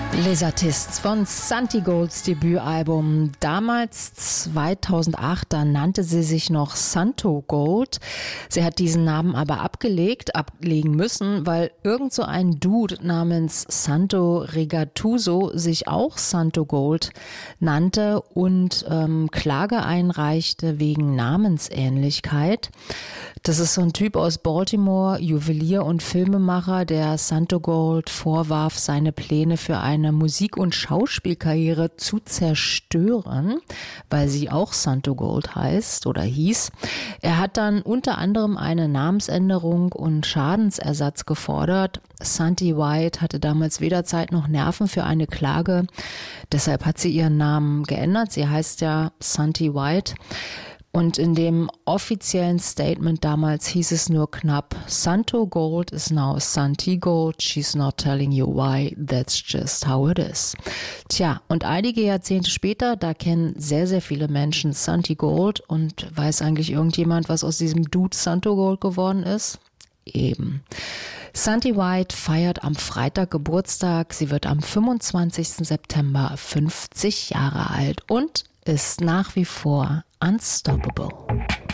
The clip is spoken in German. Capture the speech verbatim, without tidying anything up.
Les Artistes von Santi Golds Debütalbum. Damals zweitausendacht, da nannte sie sich noch Santo Gold. Sie hat diesen Namen aber abgelegt, ablegen müssen, weil irgend so ein Dude namens Santo Regatuso sich auch Santo Gold nannte und ähm, Klage einreichte wegen Namensähnlichkeit. Das ist so ein Typ aus Baltimore, Juwelier und Filmemacher, der Santo Gold vorwarf, seine Pläne für eine Musik- und Schauspielkarriere zu zerstören, weil sie auch Santo Gold heißt oder hieß. Er hat dann unter anderem eine Namensänderung und Schadensersatz gefordert. Santi White hatte damals weder Zeit noch Nerven für eine Klage. Deshalb hat sie ihren Namen geändert. Sie heißt ja Santi White. Und in dem offiziellen Statement damals hieß es nur knapp, Santo Gold is now Santi Gold, she's not telling you why, that's just how it is. Tja, und einige Jahrzehnte später, da kennen sehr, sehr viele Menschen Santi Gold und weiß eigentlich irgendjemand, was aus diesem Dude Santo Gold geworden ist? Eben. Santi White feiert am Freitag Geburtstag, sie wird am fünfundzwanzigsten September fünfzig Jahre alt und ist nach wie vor unstoppable.